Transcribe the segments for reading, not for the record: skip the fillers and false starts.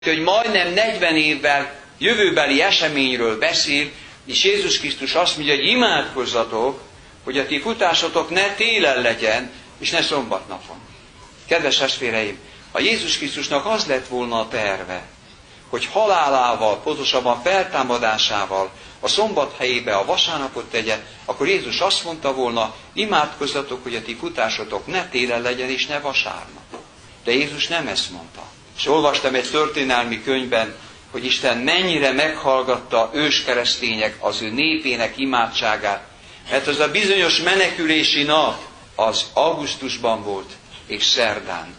hogy majdnem 40 évvel jövőbeli eseményről beszél, és Jézus Krisztus azt mondja, hogy imádkozzatok, hogy a ti futásotok ne télen legyen, és ne szombatnapon. Kedves testvéreim, a Jézus Krisztusnak az lett volna a terve, hogy halálával, pontosabban feltámadásával a szombat helyébe a vasárnapot tegye, akkor Jézus azt mondta volna, imádkozzatok, hogy a ti futásotok ne télen legyen, és ne vasárnap. De Jézus nem ezt mondta. És olvastam egy történelmi könyvben, hogy Isten mennyire meghallgatta őskeresztények az ő népének imádságát, mert az a bizonyos menekülési nap az augusztusban volt, és szerdán.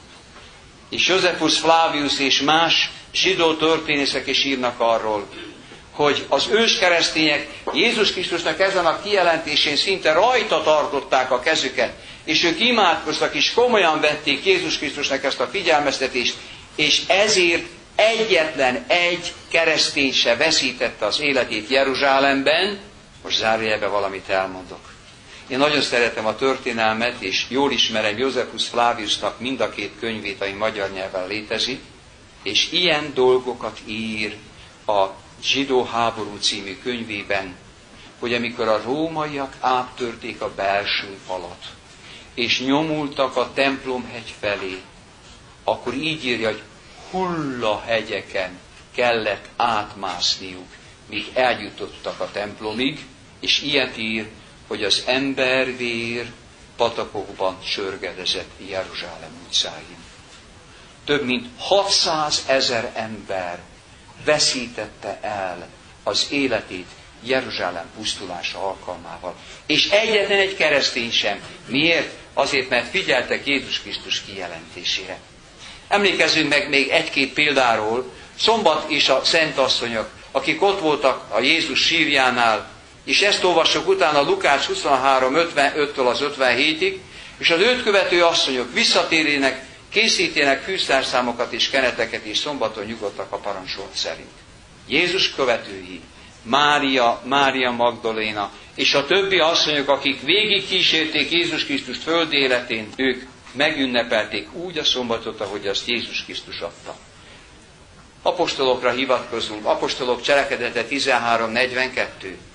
És Josephus Flavius és más zsidó történészek is írnak arról, hogy az őskeresztények Jézus Krisztusnak ezen a kijelentésén szinte rajta tartották a kezüket, és ők imádkoztak, és komolyan vették Jézus Krisztusnak ezt a figyelmeztetést, és ezért egyetlen egy keresztény se veszítette az életét Jeruzsálemben. Most zárójelben valamit elmondok. Én nagyon szeretem a történelmet, és jól ismerem Josephus Flaviusnak mind a két könyvét, ami magyar nyelven létezik, és ilyen dolgokat ír a Zsidó háború című könyvében, hogy amikor a rómaiak áttörték a belső falat, és nyomultak a templomhegy felé, akkor így írja, hogy hullahegyeken kellett átmászniuk, míg eljutottak a templomig, és ilyet ír, hogy az embervér patakokban csörgedezett Jeruzsálem utcáin. Több mint 600 000 ember veszítette el az életét Jeruzsálem pusztulása alkalmával. És egyetlen egy keresztény sem. Miért? Azért, mert figyeltek Jézus Krisztus kijelentésére. Emlékezzünk meg még egy-két példáról. Szombat és a szentasszonyok, akik ott voltak a Jézus sírjánál, és ezt olvassuk utána Lukács 23:55-től az 57-ig, és az őt követő asszonyok visszatérének, készítének fűszerszámokat és keneteket, és szombaton nyugodtak a parancsolat szerint. Jézus követői, Mária Magdaléna, és a többi asszonyok, akik végig kísérték Jézus Krisztust földi életén, ők megünnepelték úgy a szombatot, ahogy azt Jézus Krisztus adta. Apostolokra hivatkozunk, apostolok cselekedete 13:42.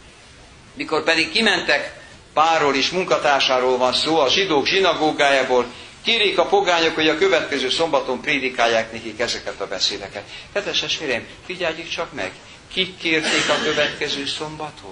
Mikor pedig kimentek, Pálról és munkatársáról van szó, a zsidók zsinagógájából, kérjék a pogányok, hogy a következő szombaton prédikálják nekik ezeket a beszédeket. Kedves testvéreim, figyeljük csak meg, kik kérték a következő szombaton?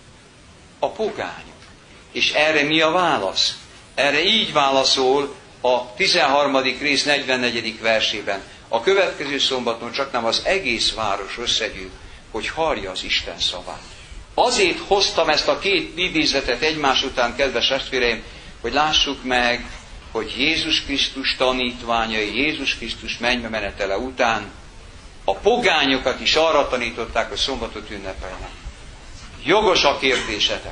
A pogányok. És erre mi a válasz? Erre így válaszol a 13. rész 44. versében. A következő szombaton csaknem az egész város összegyűl, hogy hallja az Isten szavát. Azért hoztam ezt a két idézetet egymás után, kedves testvéreim, hogy lássuk meg, hogy Jézus Krisztus tanítványai, Jézus Krisztus mennybe menetele után a pogányokat is arra tanították, hogy szombatot ünnepeljenek. Jogos a kérdésetek.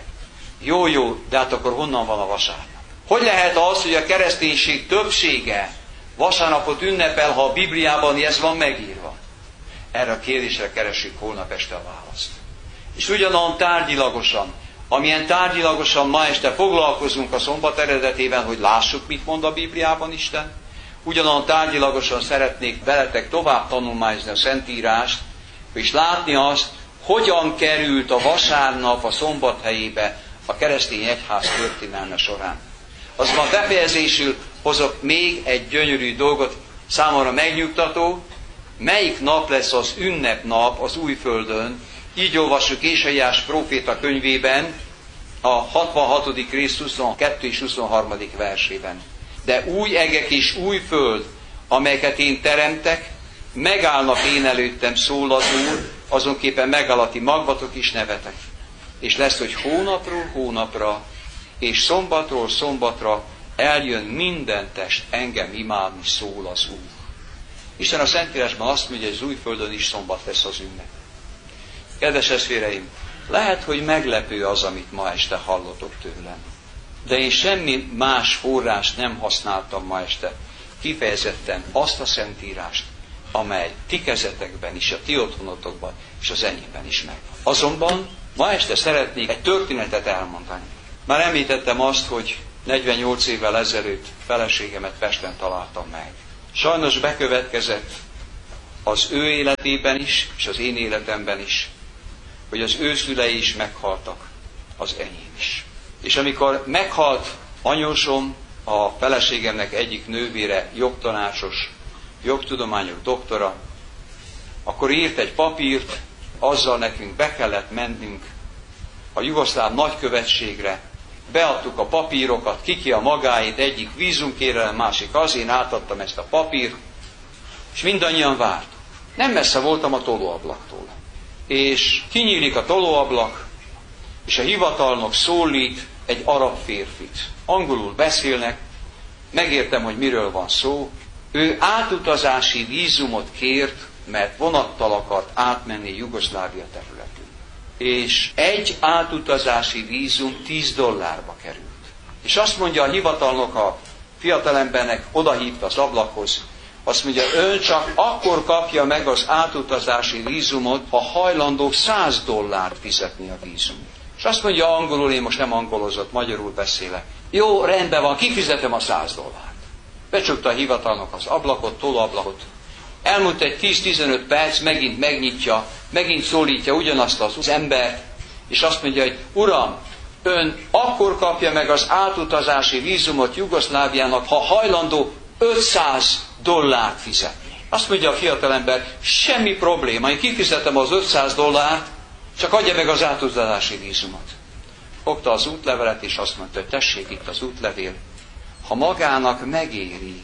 Jó, de hát akkor honnan van a vasárnap? Hogy lehet az, hogy a kereszténység többsége vasárnapot ünnepel, ha a Bibliában ez van megírva? Erre a kérdésre keressük holnap este a választ. És ugyanolyan tárgyilagosan, amilyen tárgyilagosan ma este foglalkozunk a szombat eredetében, hogy lássuk, mit mond a Bibliában Isten, ugyanolyan tárgyilagosan szeretnék veletek tovább tanulmányozni a Szentírást, és látni azt, hogyan került a vasárnap a szombat helyébe a keresztény egyház történelme során. Azonban befejezésül hozok még egy gyönyörű dolgot, számomra megnyugtató, melyik nap lesz az ünnepnap az Újföldön. Így olvassuk Ézsaiás próféta könyvében, a 66. rész 22 és 23. versében. De új egek és új föld, amelyeket én teremtek, megállnak én előttem, szól az Úr, azonképpen megáll a ti magvatok is nevetek. És lesz, hogy hónapról hónapra, és szombatról szombatra eljön minden test engem imádni, szól az Úr. Isten a Szentírásban azt mondja, hogy az Újföldön is szombat lesz az ünnep. Kedves testvéreim, lehet, hogy meglepő az, amit ma este hallotok tőlem. De én semmi más forrást nem használtam ma este. Kifejezetten azt a Szentírást, amely ti kezetekben is, a ti otthonotokban és az enyémben is megvan. Azonban ma este szeretnék egy történetet elmondani. Már említettem azt, hogy 48 évvel ezelőtt feleségemet Pesten találtam meg. Sajnos bekövetkezett az ő életében is, és az én életemben is, hogy az ő szülei is meghaltak, az enyém is. És amikor meghalt anyósom, a feleségemnek egyik nővére, jogtanácsos, jogtudományok doktora, akkor írt egy papírt, azzal nekünk be kellett mennünk a jugoszláv nagykövetségre, beadtuk a papírokat, kiki a magáit, egyik vízumkérelem, másik az, én átadtam ezt a papírt, és mindannyian vártuk. Nem messze voltam a tolóablaktól. És kinyílik a tolóablak, és a hivatalnok szólít egy arab férfit. Angolul beszélnek, megértem, hogy miről van szó. Ő átutazási vízumot kért, mert vonattal akart átmenni Jugoszlávia területén. És egy átutazási vízum $10 került. És azt mondja a hivatalnok a fiatalembernek, odahívta az ablakhoz, azt mondja, ön csak akkor kapja meg az átutazási vízumot, ha hajlandó $100 fizetni a vízumot. És azt mondja angolul, én most nem angolozott, magyarul beszélek. Jó, rendben van, kifizetem a $100. Becsukta a hivatalnok az ablakot, tolóablakot. Elmúlt egy 10-15 perc, megint megnyitja, megint szólítja ugyanazt az embert, és azt mondja, hogy uram, ön akkor kapja meg az átutazási vízumot Jugoszláviának, ha hajlandó $500 fizetni. Azt mondja a fiatalember, semmi probléma, én kifizetem az $500, csak adja meg az átutazási vízumot. Fogta az útlevelet, és azt mondta, hogy tessék itt az útlevél. Ha magának megéri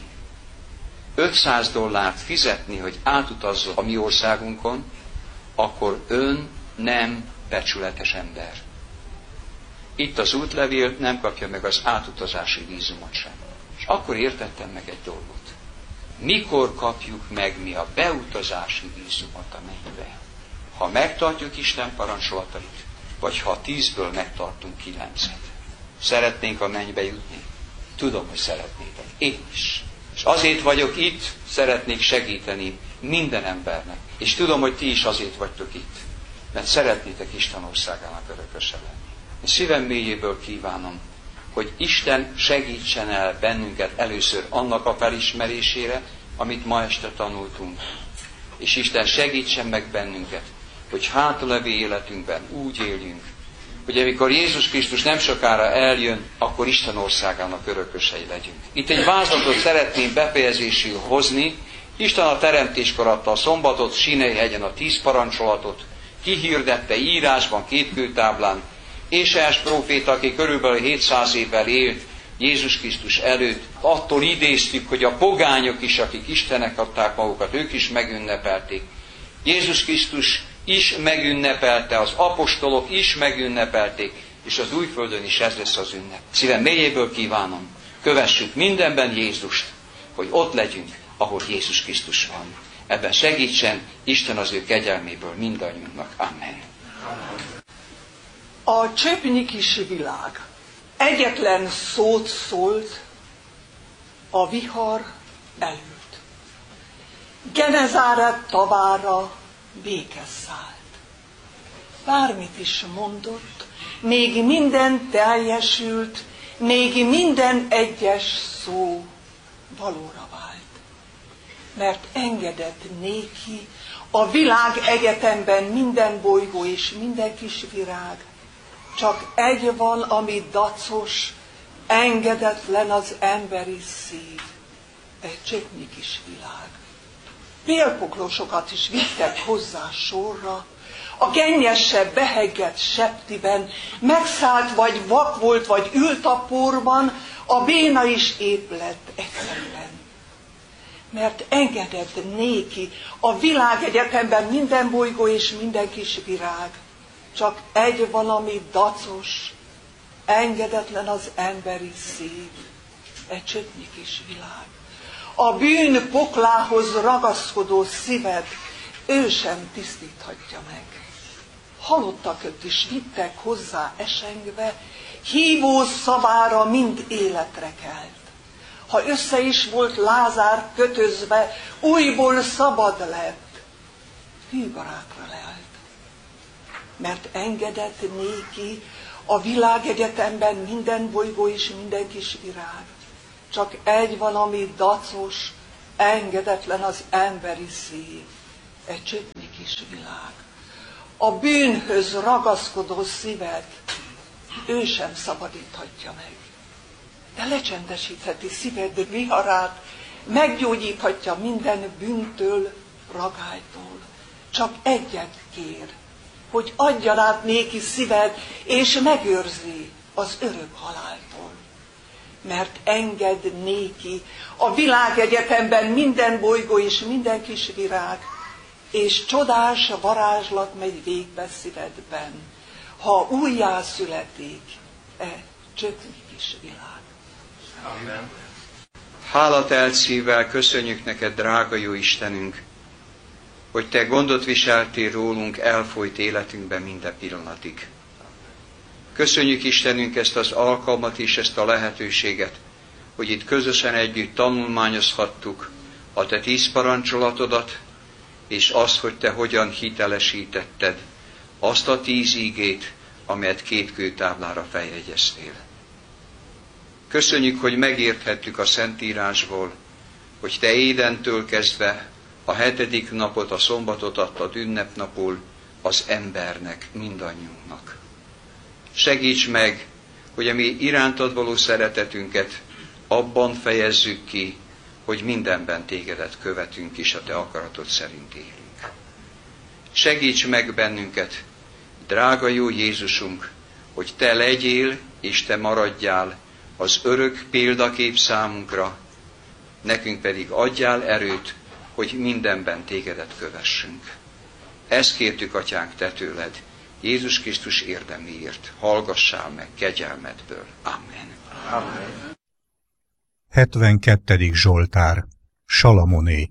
$500 fizetni, hogy átutazzon a mi országunkon, akkor ön nem becsületes ember. Itt az útlevél, nem kapja meg az átutazási vízumot sem. És akkor értettem meg egy dolgot. Mikor kapjuk meg mi a beutazási vízumot a mennybe? Ha megtartjuk Isten parancsolatait, vagy ha 10-ből megtartunk 9-et. Szeretnénk a mennybe jutni? Tudom, hogy szeretnétek. Én is. És azért vagyok itt, szeretnék segíteni minden embernek. És tudom, hogy ti is azért vagytok itt, mert szeretnétek Isten országának örököse lenni. Én szívem mélyéből kívánom, hogy Isten segítsen el bennünket először annak a felismerésére, amit ma este tanultunk. És Isten segítsen meg bennünket, hogy hátralévő életünkben úgy éljünk, hogy amikor Jézus Krisztus nem sokára eljön, akkor Isten országának örökösei legyünk. Itt egy vázlatot szeretném befejezésül hozni. Isten a teremtéskor adta a szombatot, Sinai hegyen a 10 parancsolatot, kihirdette írásban, képkőtáblán. Ézsaiás próféta, aki körülbelül 700 évvel élt Jézus Krisztus előtt, attól idéztük, hogy a pogányok is, akik Istennek adták magukat, ők is megünnepelték. Jézus Krisztus is megünnepelte, az apostolok is megünnepelték, és az újföldön is ez lesz az ünnep. Szívem mélyéből kívánom, kövessük mindenben Jézust, hogy ott legyünk, ahol Jézus Krisztus van. Ebben segítsen Isten az ő kegyelméből mindannyiunknak. Amen. A cseppnyi kis világ egyetlen szót szólt, a vihar elült. Genezáret tavára béke szállt. Bármit is mondott, még minden teljesült, még minden egyes szó valóra vált. Mert engedett néki a világ egyetemben minden bolygó és minden kis virág. Csak egy van, ami dacos, engedetlen az emberi szív. Egy cseppnyi kis világ. Vérpoklosokat is vittek hozzá sorra, a gennyesebb beheggett septiben, megszállt vagy vak volt, vagy ült a porban, a béna is épp lett egyszerűen. Mert engedett néki a világegyetemben minden bolygó és minden kis virág. Csak egy valami dacos, engedetlen az emberi szív, egy cseppnyi kis világ. A bűn poklához ragaszkodó szíved ő sem tisztíthatja meg. Halottakat is vittek hozzá esengve, hívó szavára mind életre kelt. Ha össze is volt Lázár kötözve, újból szabad lett, hűbarátra lelt. Mert engedett néki a világegyetemben minden bolygó és minden kis virág. Csak egy van, ami dacos, engedetlen az emberi szív, egy csöpnyi kis világ. A bűnhöz ragaszkodó szívet ő sem szabadíthatja meg. De lecsendesítheti szíved viharát, meggyógyíthatja minden bűntől, ragálytól. Csak egyet kér, hogy adja rád néki szíved, és megőrzi az örök haláltól. Mert enged néki a világegyetemben minden bolygó és minden kis virág, és csodás varázslat megy végbe szívedben, ha újjászületik csöpnyi kis világ. Amen. Hálatelt szívvel köszönjük neked, drága jó Istenünk, hogy te gondot viseltél rólunk elfolyt életünkben minden pillanatig. Köszönjük Istenünk ezt az alkalmat és ezt a lehetőséget, hogy itt közösen együtt tanulmányozhattuk a te 10 parancsolatodat, és azt, hogy te hogyan hitelesítetted azt a 10 ígét, amelyet 2 kőtáblára feljegyeztél. Köszönjük, hogy megérthettük a Szentírásból, hogy te Édentől kezdve a 7. napot, a szombatot adtad ünnepnapul az embernek, mindannyiunknak. Segíts meg, hogy a mi irántad való szeretetünket abban fejezzük ki, hogy mindenben tégedet követünk és a te akaratod szerint élünk. Segíts meg bennünket, drága jó Jézusunk, hogy te legyél és te maradjál az örök példakép számunkra, nekünk pedig adjál erőt, hogy mindenben tégedet kövessünk. Ezt kértük, Atyánk, te tőled, Jézus Krisztus érdeméért. Hallgassál meg kegyelmedből. Amen. Amen. 72. Zsoltár. Salamoné.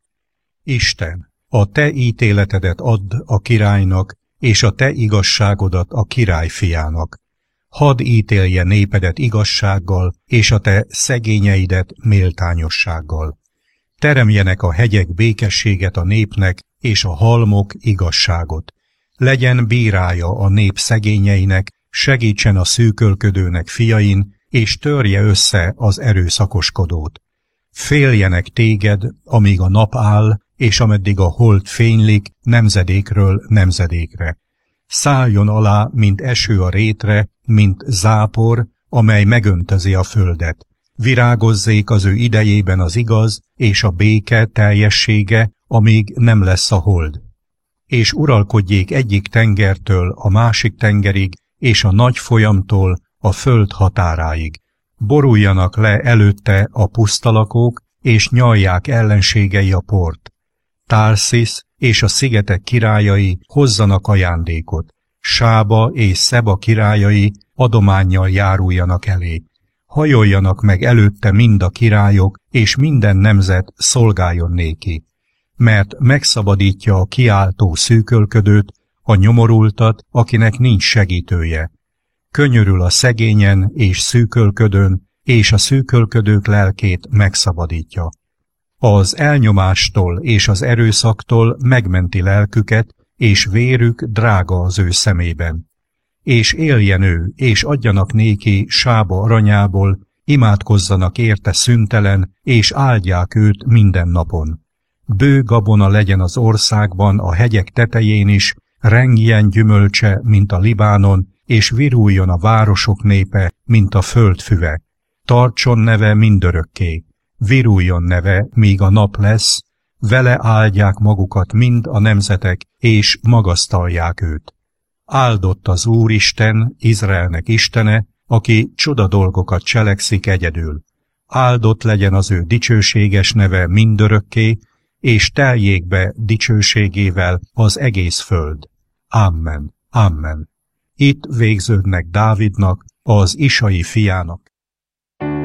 Isten, a te ítéletedet add a királynak, és a te igazságodat a király fiának. Hadd ítélje népedet igazsággal, és a te szegényeidet méltányossággal. Teremjenek a hegyek békességet a népnek, és a halmok igazságot. Legyen bírája a nép szegényeinek, segítsen a szűkölködőnek fiain, és törje össze az erőszakoskodót. Féljenek téged, amíg a nap áll, és ameddig a hold fénylik nemzedékről nemzedékre. Szálljon alá, mint eső a rétre, mint zápor, amely megöntözi a földet. Virágozzék az ő idejében az igaz, és a béke teljessége, amíg nem lesz a hold. És uralkodjék egyik tengertől a másik tengerig, és a nagy folyamtól a föld határáig. Boruljanak le előtte a pusztalakók, és nyalják ellenségei a port. Társzis és a szigetek királyai hozzanak ajándékot. Sába és Szeba királyai adománnyal járuljanak elé. Hajoljanak meg előtte mind a királyok, és minden nemzet szolgáljon néki. Mert megszabadítja a kiáltó szűkölködőt, a nyomorultat, akinek nincs segítője. Könyörül a szegényen és szűkölködőn, és a szűkölködők lelkét megszabadítja. Az elnyomástól és az erőszaktól megmenti lelküket, és vérük drága az ő szemében. És éljen ő, és adjanak néki Sába aranyából, imádkozzanak érte szüntelen, és áldják őt minden napon. Bő gabona legyen az országban, a hegyek tetején is, rengjen gyümölcse, mint a Libánon, és viruljon a városok népe, mint a földfüve. Tartson neve mindörökké, viruljon neve, míg a nap lesz, vele áldják magukat mind a nemzetek, és magasztalják őt. Áldott az Úristen, Izraelnek Istene, aki csoda dolgokat cselekszik egyedül. Áldott legyen az ő dicsőséges neve mindörökké, és teljék be dicsőségével az egész föld. Amen. Amen. Itt végződnek Dávidnak, az Isai fiának